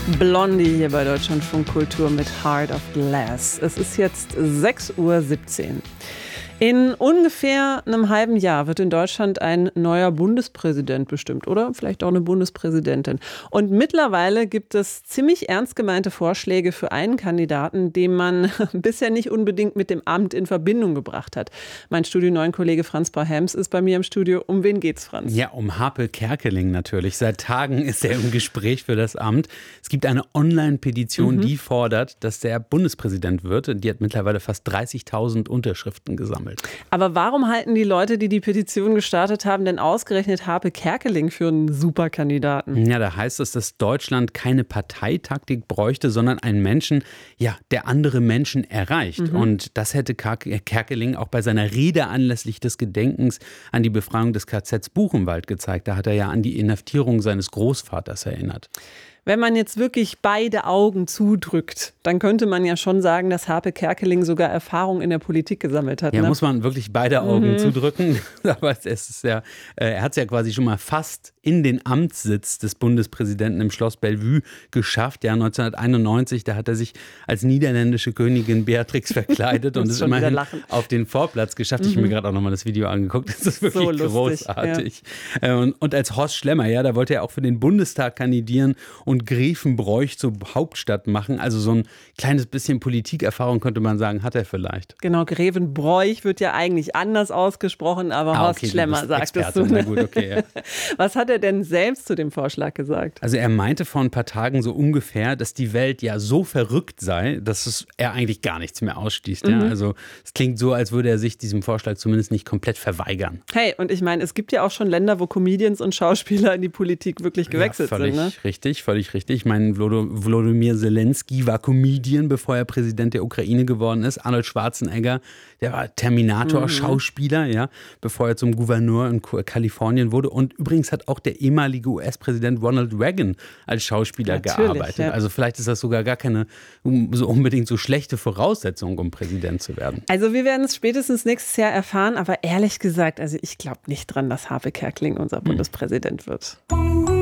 Blondie hier bei Deutschlandfunk Kultur mit Heart of Glass. Es ist jetzt 6:17 Uhr. In ungefähr einem halben Jahr wird in Deutschland ein neuer Bundespräsident bestimmt oder vielleicht auch eine Bundespräsidentin. Und mittlerweile gibt es ziemlich ernst gemeinte Vorschläge für einen Kandidaten, den man bisher nicht unbedingt mit dem Amt in Verbindung gebracht hat. Mein Studio 9 Kollege Franz Bauhems ist bei mir im Studio. Um wen geht's, Franz? Ja, um Harpe Kerkeling natürlich. Seit Tagen ist er im Gespräch für das Amt. Es gibt eine Online-Petition, die fordert, dass der Bundespräsident wird. Die hat mittlerweile fast 30.000 Unterschriften gesammelt. Aber warum halten die Leute, die die Petition gestartet haben, denn ausgerechnet Harpe Kerkeling für einen Superkandidaten? Ja, da heißt es, dass Deutschland keine Parteitaktik bräuchte, sondern einen Menschen, ja, der andere Menschen erreicht. Und das hätte Kerkeling auch bei seiner Rede anlässlich des Gedenkens an die Befreiung des KZs Buchenwald gezeigt. Da hat er ja an die Inhaftierung seines Großvaters erinnert. Wenn man jetzt wirklich beide Augen zudrückt, dann könnte man ja schon sagen, dass Harpe Kerkeling sogar Erfahrung in der Politik gesammelt hat. Ja, Ne? muss man wirklich beide Augen zudrücken. Aber es ist ja, er hat es ja quasi schon mal fast in den Amtssitz des Bundespräsidenten im Schloss Bellevue geschafft. Ja, 1991, da hat er sich als niederländische Königin Beatrix verkleidet und ist immerhin auf den Vorplatz geschafft. Ich habe mir gerade auch nochmal das Video angeguckt. Das ist wirklich so großartig. Ja. Und als Horst Schlemmer, ja, da wollte er auch für den Bundestag kandidieren und Grevenbroich zur Hauptstadt machen. Also so ein kleines bisschen Politikerfahrung könnte man sagen, hat er vielleicht. Genau, Grevenbroich wird ja eigentlich anders ausgesprochen, aber Horst Schlemmer sagt es so. Na gut, okay, ja. Was hat er denn selbst zu dem Vorschlag gesagt? Also er meinte vor ein paar Tagen so ungefähr, dass die Welt ja so verrückt sei, dass er eigentlich gar nichts mehr ausschließt. Ja? Also es klingt so, als würde er sich diesem Vorschlag zumindest nicht komplett verweigern. Hey, und ich meine, es gibt ja auch schon Länder, wo Comedians und Schauspieler in die Politik wirklich gewechselt sind. Ne? Völlig richtig. Ich meine, Volodymyr Zelensky war Comedian, bevor er Präsident der Ukraine geworden ist. Arnold Schwarzenegger, der war Terminator-Schauspieler, ja, bevor er zum Gouverneur in Kalifornien wurde. Und übrigens hat auch der ehemalige US-Präsident Ronald Reagan als Schauspieler gearbeitet. Ja. Also vielleicht ist das sogar gar keine so unbedingt so schlechte Voraussetzung, um Präsident zu werden. Also wir werden es spätestens nächstes Jahr erfahren, aber ehrlich gesagt, also ich glaube nicht dran, dass Harpe Kerkeling unser Bundespräsident wird.